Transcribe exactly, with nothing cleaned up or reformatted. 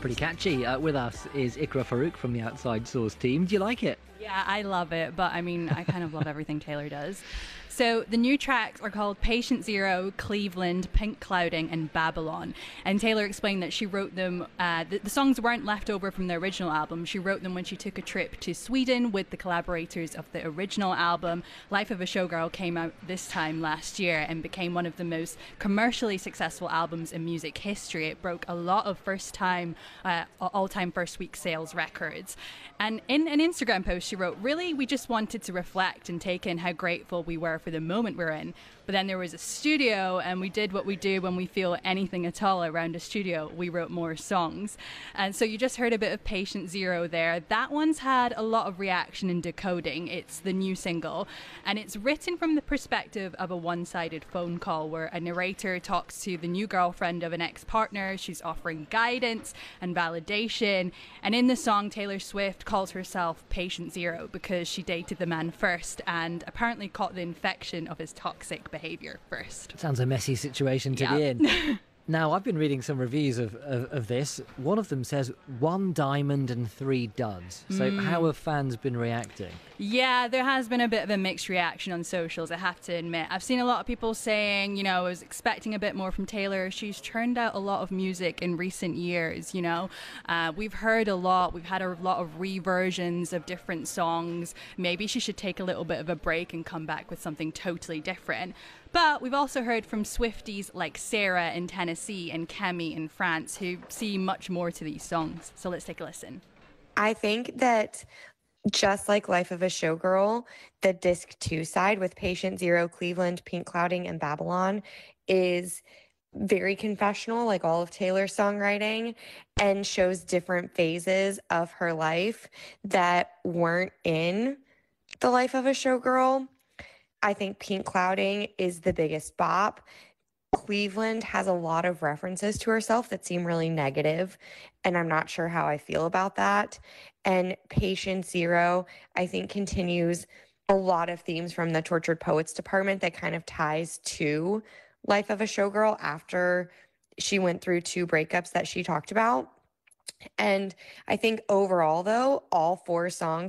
pretty catchy. Uh, with us is Ikra Farouk from the Outside Source team. Do you like it? Yeah, I love it, but I mean, I kind of love everything Taylor does. So the new tracks are called Patient Zero, Cleveland, Pink Clouding, and Babylon. And Taylor explained that she wrote them, uh, the, the songs weren't left over from the original album. She wrote them when she took a trip to Sweden with the collaborators of the original album. Life of a Showgirl came out this time last year and became one of the most commercially successful albums in music history. It broke a lot of first-time, uh, all-time first-week sales records. And in an Instagram post, she wrote, "Really, we just wanted to reflect and take in how grateful we were for the moment we're in. But then there was a studio, and we did what we do when we feel anything at all around a studio. We wrote more songs." And so you just heard a bit of Patient Zero there. That one's had a lot of reaction in Decoding. It's the new single, and it's written from the perspective of a one-sided phone call where a narrator talks to the new girlfriend of an ex-partner. She's offering guidance and validation. And in the song, Taylor Swift calls herself Patient Zero because she dated the man first and apparently caught the infection of his toxic behavior first. Sounds a messy situation to Yeah. be in. Now, I've been reading some reviews of, of, of this. One of them says one diamond and three duds. So Mm. how have fans been reacting? Yeah, there has been a bit of a mixed reaction on socials, I have to admit. I've seen a lot of people saying, you know, I was expecting a bit more from Taylor. She's churned out a lot of music in recent years, you know. Uh, we've heard a lot. We've had a lot of reversions of different songs. Maybe she should take a little bit of a break and come back with something totally different. But we've also heard from Swifties like Sarah in Tennessee and Kemi in France who see much more to these songs. So let's take a listen. I think that just like Life of a Showgirl, the disc two side with Patient Zero, Cleveland, Pink Clouding, and Babylon is very confessional, like all of Taylor's songwriting, and shows different phases of her life that weren't in the Life of a Showgirl. I think Pink Clouding is the biggest bop. Cleveland has a lot of references to herself that seem really negative, and I'm not sure how I feel about that. And Patient Zero, I think, continues a lot of themes from the Tortured Poets department that kind of ties to Life of a Showgirl after she went through two breakups that she talked about. And I think overall, though, all four songs